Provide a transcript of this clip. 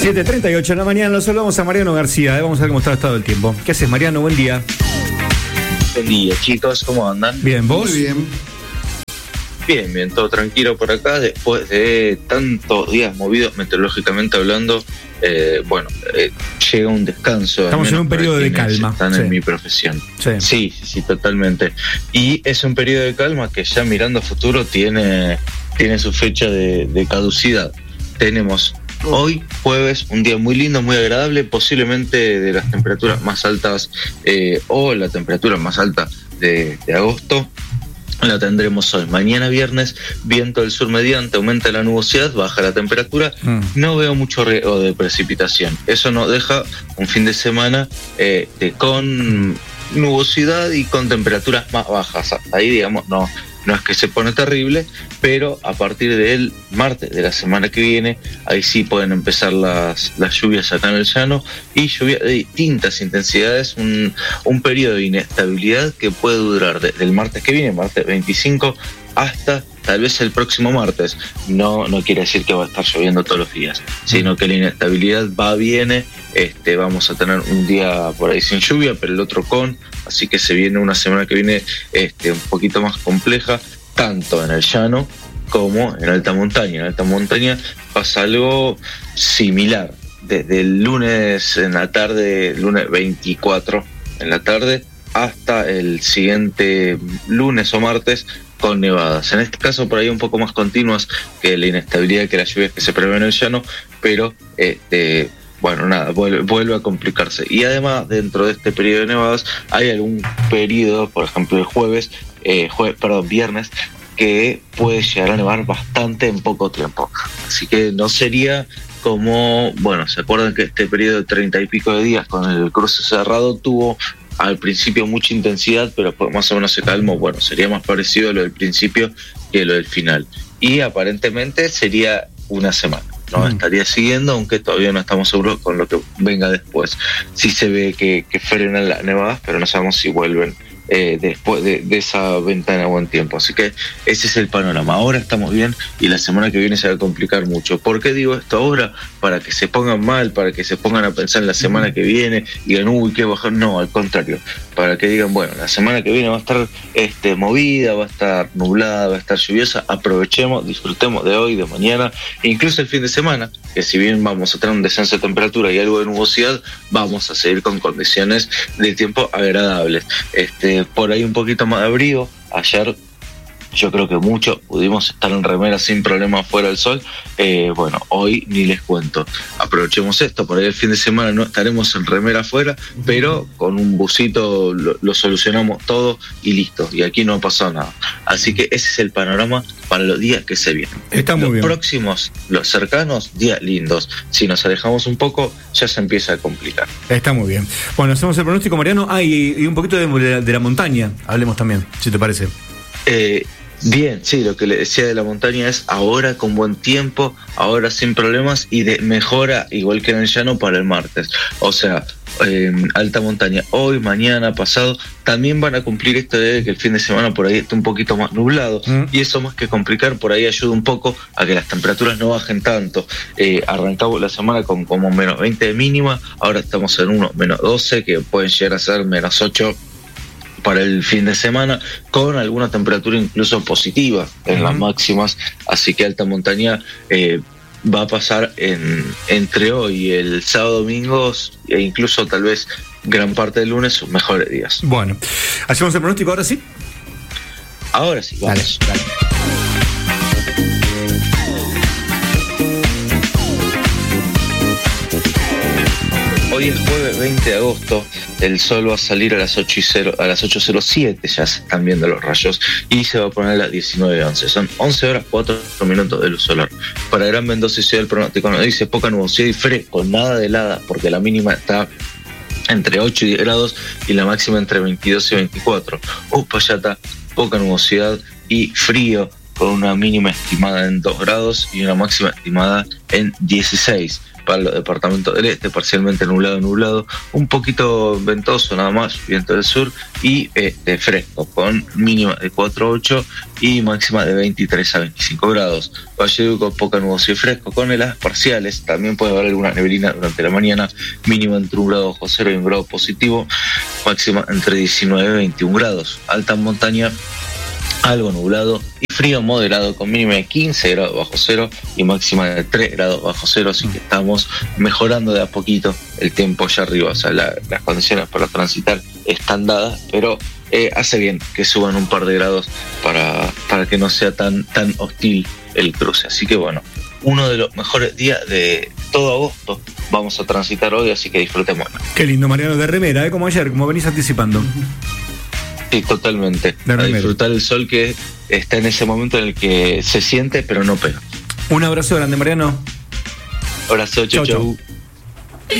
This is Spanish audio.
7:38 de la mañana, nos saludamos a Mariano García. Vamos a ver cómo está el estado del tiempo. ¿Qué haces, Mariano? Buen día. Buen día, chicos, ¿cómo andan? Bien, ¿vos? Muy bien. Bien, todo tranquilo por acá. Después de tantos días movidos meteorológicamente hablando, llega un descanso. Estamos en un periodo de calma. Están en mi profesión. Sí, totalmente. Y es un periodo de calma que ya mirando a futuro tiene su fecha de caducidad. Tenemos hoy, jueves, un día muy lindo, muy agradable, posiblemente de las temperaturas más altas o la temperatura más alta de agosto. La tendremos hoy. Mañana viernes, viento del sur mediante, aumenta la nubosidad, baja la temperatura. No veo mucho riesgo de precipitación. Eso nos deja un fin de semana con nubosidad y con temperaturas más bajas. Ahí, digamos, no es que se pone terrible, pero a partir del martes de la semana que viene, ahí sí pueden empezar las lluvias acá en el llano, y lluvias de distintas intensidades, un periodo de inestabilidad que puede durar desde el martes que viene, martes 25, hasta tal vez el próximo martes. No quiere decir que va a estar lloviendo todos los días, sino que la inestabilidad viene. Vamos a tener un día por ahí sin lluvia, pero el otro con, así que se viene una semana que viene un poquito más compleja, tanto en el llano como en alta montaña. En alta montaña pasa algo similar, desde el lunes en la tarde, lunes 24 en la tarde, hasta el siguiente lunes o martes, con nevadas. En este caso por ahí un poco más continuas que la inestabilidad, que las lluvias que se prevén en el llano, pero vuelve a complicarse. Y además, dentro de este periodo de nevadas hay algún periodo, por ejemplo el viernes, que puede llegar a nevar bastante en poco tiempo. Así que no sería como, ¿se acuerdan que este periodo de 30 y pico de días con el cruce cerrado tuvo al principio mucha intensidad, pero después más o menos se calmó? Bueno, sería más parecido a lo del principio que lo del final. Y aparentemente sería una semana. No estaría siguiendo, aunque todavía no estamos seguros con lo que venga después. Sí se ve que frenan las nevadas, pero no sabemos si vuelven después de esa ventana a buen tiempo. Así que ese es el panorama. Ahora estamos bien y la semana que viene se va a complicar mucho. ¿Por qué digo esto ahora? Para que se pongan mal, para que se pongan a pensar en la semana que viene y digan, qué bajar. No, al contrario, para que digan, la semana que viene va a estar movida, va a estar nublada, va a estar lluviosa. Aprovechemos, disfrutemos de hoy, de mañana, e incluso el fin de semana, que si bien vamos a tener un descenso de temperatura y algo de nubosidad, vamos a seguir con condiciones de tiempo agradables. Por ahí un poquito más de abrigo. Ayer yo creo que muchos pudimos estar en remera sin problema fuera del sol. Hoy ni les cuento. Aprovechemos esto, por ahí el fin de semana no estaremos en remera afuera, pero con un busito lo solucionamos todo y listo. Y aquí no ha pasado nada. Así que ese es el panorama para los días que se vienen. Está muy bien. Los próximos, los cercanos, días lindos. Si nos alejamos un poco, ya se empieza a complicar. Está muy bien. Bueno, hacemos el pronóstico, Mariano. Y un poquito de la montaña, hablemos también, si te parece. Bien, sí, lo que le decía de la montaña es ahora con buen tiempo, ahora sin problemas, y de mejora igual que en el llano para el martes. O sea, alta montaña hoy, mañana, pasado, también van a cumplir esto de que el fin de semana por ahí esté un poquito más nublado, y eso más que complicar, por ahí ayuda un poco a que las temperaturas no bajen tanto. Arrancamos la semana con como menos 20 de mínima, ahora estamos en menos 12, que pueden llegar a ser menos 8 para el fin de semana, con alguna temperatura incluso positiva en las máximas. Así que alta montaña va a pasar entre hoy y el sábado, domingo, e incluso tal vez gran parte del lunes, sus mejores días. Bueno, ¿hacemos el pronóstico ahora sí? Ahora sí, vamos. Dale. Hoy es jueves 20 de agosto, el sol va a salir a las 8:07, ya se están viendo los rayos, y se va a poner a las 19:11. Son 11 horas 4 minutos de luz solar. Para Gran Mendoza y Ciudad del pronóstico nos dice poca nubosidad y fresco, nada de helada, porque la mínima está entre 8 y 10 grados y la máxima entre 22 y 24. Uspallata, poca nubosidad y frío, con una mínima estimada en 2 grados y una máxima estimada en 16. Para los departamentos del este, parcialmente nublado, un poquito ventoso nada más, viento del sur, y fresco, con mínima de 4 a 8 y máxima de 23 a 25 grados. Valledupar, poca nubosidad y fresco, con heladas parciales, también puede haber alguna neblina durante la mañana, mínima entre 1 grado bajo cero y 1 grado positivo, máxima entre 19 y 21 grados. Alta montaña, algo nublado y frío moderado, con mínima de 15 grados bajo cero y máxima de 3 grados bajo cero, así que estamos mejorando de a poquito el tiempo allá arriba. O sea, las condiciones para transitar están dadas, pero hace bien que suban un par de grados para que no sea tan hostil el cruce. Así que bueno, uno de los mejores días de todo agosto vamos a transitar hoy, así que disfrutemos. Qué lindo, Mariano, de remera, como ayer, como venís anticipando. Sí, totalmente. A disfrutar el sol que está en ese momento en el que se siente, pero no pega. Un abrazo grande, Mariano. Abrazo, chau.